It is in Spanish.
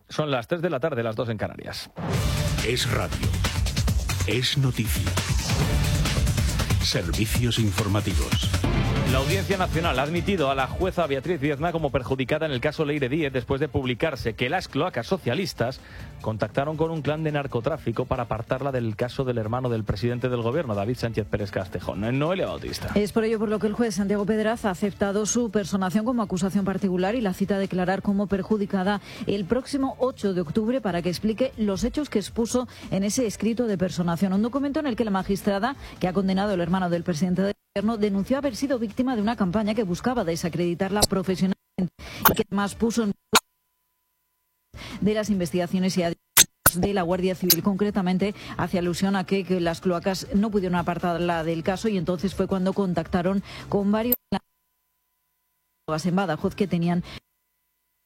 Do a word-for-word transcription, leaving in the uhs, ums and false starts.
Son las tres de la tarde, las dos en Canarias. Es radio. Es noticia. Servicios informativos. La Audiencia Nacional ha admitido a la jueza Beatriz Viezna como perjudicada en el caso Leire Díez después de publicarse que las cloacas socialistas contactaron con un clan de narcotráfico para apartarla del caso del hermano del presidente del gobierno, David Sánchez Pérez Castejón. Noelia Bautista. Es por ello por lo que el juez Santiago Pedraz ha aceptado su personación como acusación particular y la cita a declarar como perjudicada el próximo ocho de octubre para que explique los hechos que expuso en ese escrito de personación. Un documento en el que la magistrada, que ha condenado al hermano del presidente del gobierno, denunció haber sido víctima de una campaña que buscaba desacreditarla profesionalmente y que además puso en de las investigaciones y de la Guardia Civil, concretamente hace alusión a que, que las cloacas no pudieron apartarla del caso y entonces fue cuando contactaron con varios en Badajoz que tenían